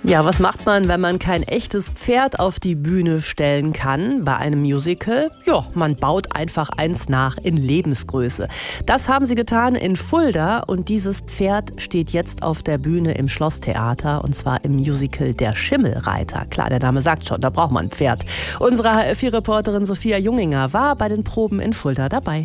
Ja, was macht man, wenn man kein echtes Pferd auf die Bühne stellen kann bei einem Musical? Ja, man baut einfach eins nach in Lebensgröße. Das haben sie getan in Fulda und dieses Pferd steht jetzt auf der Bühne im Schlosstheater und zwar im Musical Der Schimmelreiter. Klar, der Name sagt schon, da braucht man ein Pferd. Unsere HR4-Reporterin Sophia Junginger war bei den Proben in Fulda dabei.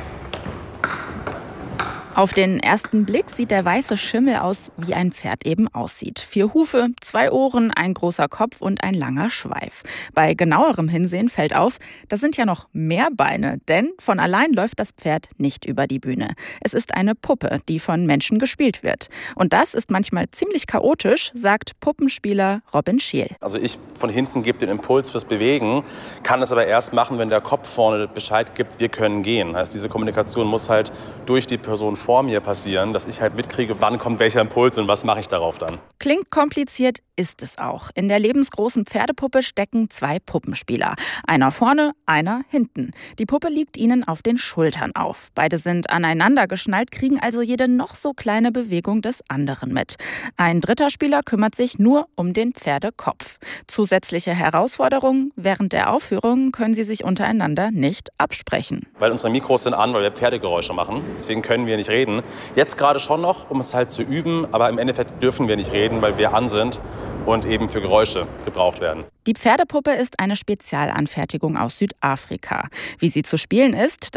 Auf den ersten Blick sieht der weiße Schimmel aus, wie ein Pferd eben aussieht. 4 Hufe, 2 Ohren, ein großer Kopf und ein langer Schweif. Bei genauerem Hinsehen fällt auf, das sind ja noch mehr Beine, denn von allein läuft das Pferd nicht über die Bühne. Es ist eine Puppe, die von Menschen gespielt wird. Und das ist manchmal ziemlich chaotisch, sagt Puppenspieler Robin Schiel. Also ich von hinten gebe den Impuls fürs Bewegen, kann es aber erst machen, wenn der Kopf vorne Bescheid gibt, wir können gehen. Heißt, diese Kommunikation muss halt durch die Person vor mir passieren, dass ich halt mitkriege, wann kommt welcher Impuls und was mache ich darauf dann. Klingt kompliziert, ist es auch. In der lebensgroßen Pferdepuppe stecken 2 Puppenspieler. Einer vorne, einer hinten. Die Puppe liegt ihnen auf den Schultern auf. Beide sind aneinander geschnallt, kriegen also jede noch so kleine Bewegung des anderen mit. Ein dritter Spieler kümmert sich nur um den Pferdekopf. Zusätzliche Herausforderungen: während der Aufführung können sie sich untereinander nicht absprechen. Weil unsere Mikros sind an, weil wir Pferdegeräusche machen. Deswegen können wir nicht reden. Jetzt gerade schon noch, um es halt zu üben, aber im Endeffekt dürfen wir nicht reden, weil wir an sind und eben für Geräusche gebraucht werden. Die Pferdepuppe ist eine Spezialanfertigung aus Südafrika. Wie sie zu spielen ist,